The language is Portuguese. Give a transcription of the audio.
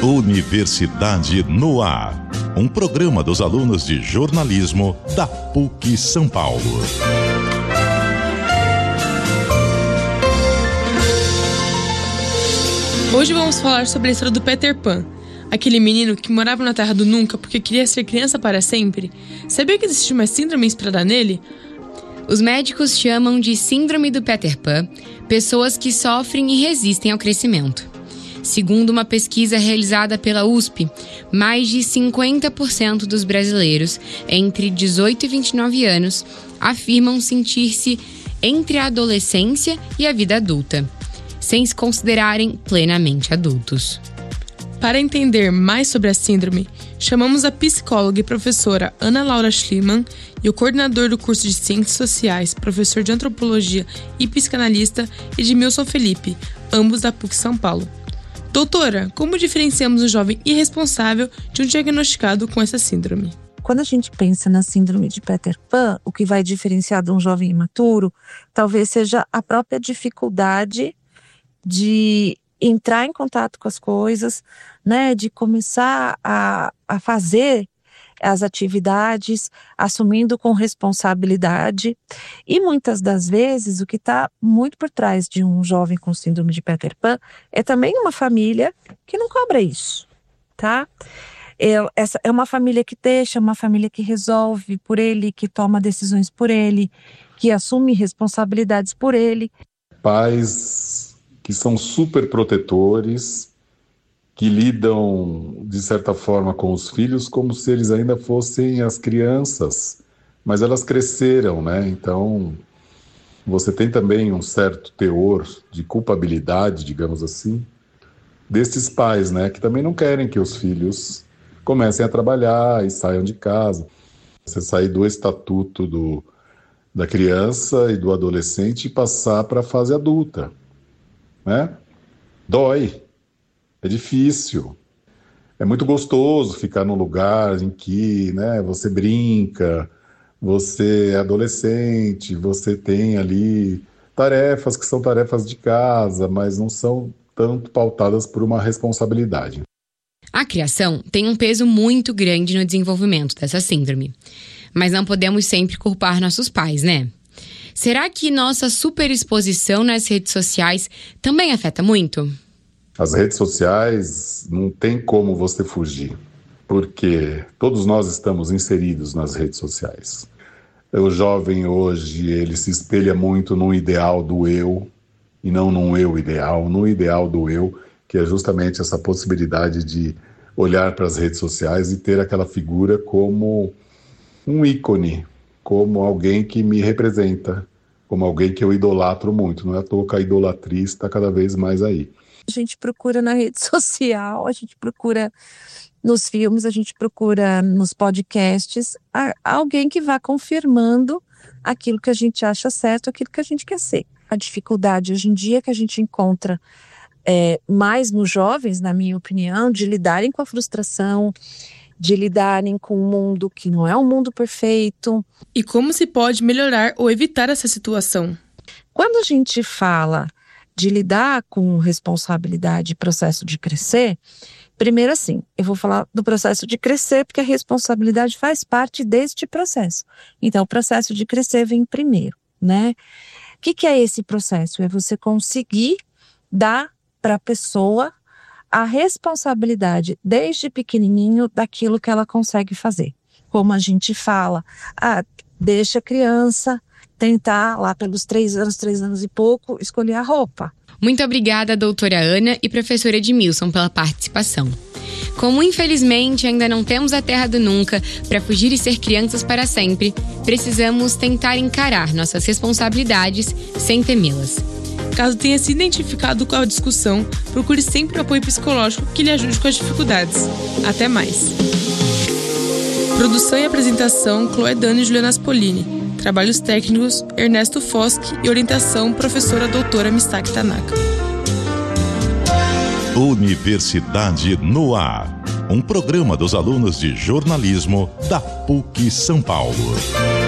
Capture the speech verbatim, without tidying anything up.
Universidade no Ar. Um programa dos alunos de jornalismo da P U C São Paulo. Hoje vamos falar sobre a história do Peter Pan, aquele menino que morava na Terra do Nunca porque queria ser criança para sempre. Sabia que existe uma síndrome inspirada nele? Os médicos chamam de Síndrome do Peter Pan pessoas que sofrem e resistem ao crescimento. Segundo uma pesquisa realizada pela U S P, mais de cinquenta por cento dos brasileiros entre dezoito e vinte e nove anos afirmam sentir-se entre a adolescência e a vida adulta, sem se considerarem plenamente adultos. Para entender mais sobre a síndrome, chamamos a psicóloga e professora Ana Laura Schliemann e o coordenador do curso de Ciências Sociais, professor de Antropologia e psicanalista Edmilson Felipe, ambos da P U C São Paulo. Doutora, como diferenciamos um jovem irresponsável de um diagnosticado com essa síndrome? Quando a gente pensa na síndrome de Peter Pan, o que vai diferenciar de um jovem imaturo, talvez seja a própria dificuldade de entrar em contato com as coisas, né, de começar a, a fazer as atividades, assumindo com responsabilidade. E muitas das vezes, o que está muito por trás de um jovem com síndrome de Peter Pan é também uma família que não cobra isso, tá? É, essa é uma família que deixa, uma família que resolve por ele, que toma decisões por ele, que assume responsabilidades por ele. Pais que são super protetores, que lidam, de certa forma, com os filhos como se eles ainda fossem as crianças, mas elas cresceram, né? Então, você tem também um certo teor de culpabilidade, digamos assim, desses pais, né? Que também não querem que os filhos comecem a trabalhar e saiam de casa. Você sair do estatuto do, da criança e do adolescente e passar para a fase adulta, né? Dói. É difícil, é muito gostoso ficar num lugar em que, né, você brinca, você é adolescente, você tem ali tarefas que são tarefas de casa, mas não são tanto pautadas por uma responsabilidade. A criação tem um peso muito grande no desenvolvimento dessa síndrome, mas não podemos sempre culpar nossos pais, né? Será que nossa superexposição nas redes sociais também afeta muito? As redes sociais não tem como você fugir, porque todos nós estamos inseridos nas redes sociais. O jovem hoje, ele se espelha muito no ideal do eu e não num eu ideal, no ideal do eu, que é justamente essa possibilidade de olhar para as redes sociais e ter aquela figura como um ícone, como alguém que me representa, como alguém que eu idolatro muito. Não é à toa que a idolatria está cada vez mais aí. A gente procura na rede social, a gente procura nos filmes, a gente procura nos podcasts, alguém que vá confirmando aquilo que a gente acha certo, aquilo que a gente quer ser. A dificuldade hoje em dia que a gente encontra é, mais nos jovens, na minha opinião, de lidarem com a frustração, de lidarem com um mundo que não é um mundo perfeito. E como se pode melhorar ou evitar essa situação? Quando a gente fala de lidar com responsabilidade e processo de crescer, primeiro assim, eu vou falar do processo de crescer, porque a responsabilidade faz parte deste processo. Então, o processo de crescer vem primeiro, né? O que, que é esse processo? É você conseguir dar para a pessoa a responsabilidade, desde pequenininho, daquilo que ela consegue fazer. Como a gente fala, ah, deixa a criança tentar, lá pelos três anos, três anos e pouco, escolher a roupa. Muito obrigada, doutora Ana e professora Edmilson, pela participação. Como infelizmente ainda não temos a Terra do Nunca para fugir e ser crianças para sempre, precisamos tentar encarar nossas responsabilidades sem temê-las. Caso tenha se identificado com a discussão, procure sempre o apoio psicológico que lhe ajude com as dificuldades. Até mais! Produção e apresentação, Chloé Dani e Juliana Aspolini. Trabalhos técnicos, Ernesto Foschi e orientação, professora doutora Misaki Tanaka. Universidade no Ar. Um programa dos alunos de jornalismo da P U C São Paulo.